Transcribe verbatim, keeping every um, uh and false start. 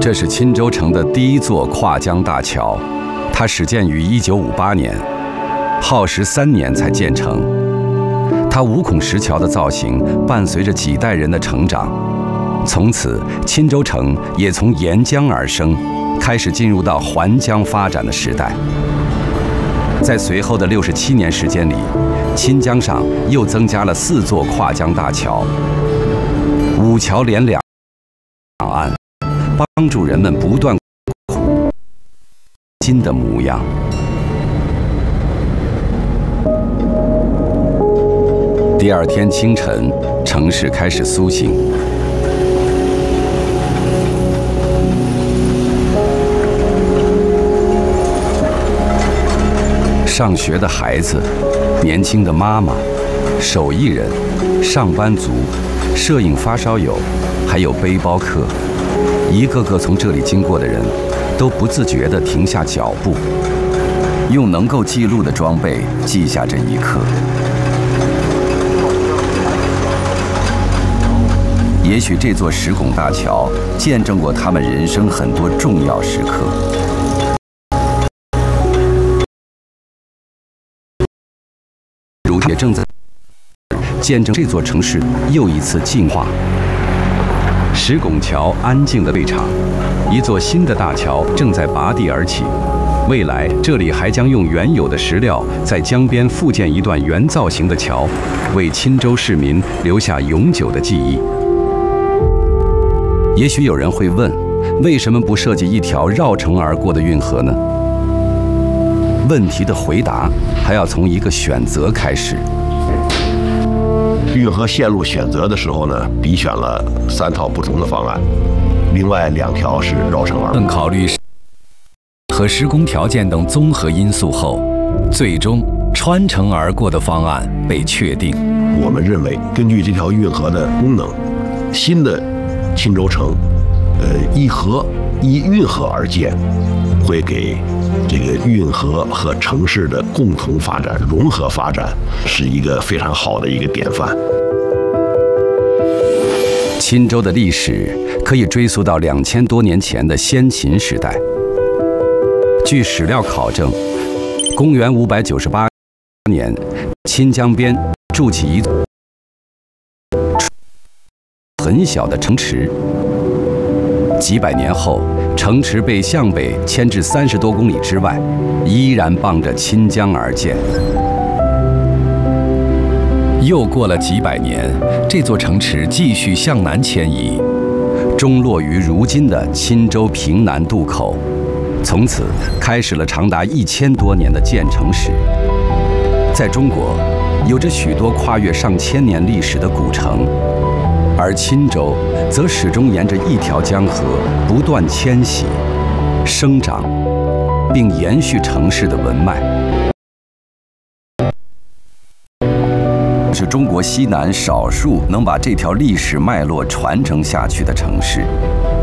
这是钦州城的第一座跨江大桥，它始建于一九五八年，耗时三年才建成。它五孔石桥的造型伴随着几代人的成长，从此钦州城也从沿江而生，开始进入到环江发展的时代。在随后的六十七年时间里，钦江上又增加了四座跨江大桥，五桥连两岸，帮助人们不断苦今的模样。第二天清晨，城市开始苏醒。上学的孩子，年轻的妈妈，手艺人，上班族，摄影发烧友，还有背包客，一个个从这里经过的人，都不自觉地停下脚步，用能够记录的装备记下这一刻。也许这座石拱大桥见证过他们人生很多重要时刻。如也正在见证这座城市又一次进化。石拱桥安静的对场，一座新的大桥正在拔地而起。未来这里还将用原有的石料在江边复建一段原造型的桥，为钦州市民留下永久的记忆。也许有人会问，为什么不设计一条绕城而过的运河呢？问题的回答还要从一个选择开始。 运河线路选择的时候呢，比选了三套不同的方案，另外两条是绕城而过。 更考虑和施工条件等综合因素后，最终穿城而过的方案被确定。 我们认为，根据这条运河的功能，新的钦州城，呃，依河依运河而建，会给这个运河和城市的共同发展、融合发展，是一个非常好的一个典范。 钦州的历史可以追溯到两千多年前的先秦时代。据史料考证，公元五百九十八年，钦江边筑起一座很小的城池。几百年后，城池被向北迁至三十多公里之外，依然傍着钦江而建。又过了几百年，这座城池继续向南迁移，终落于如今的钦州平南渡口。从此开始了长达一千多年的建城史。在中国，有着许多跨越上千年历史的古城，而钦州则始终沿着一条江河不断迁徙、生长，并延续城市的文脉。是中国西南少数能把这条历史脉络传承下去的城市。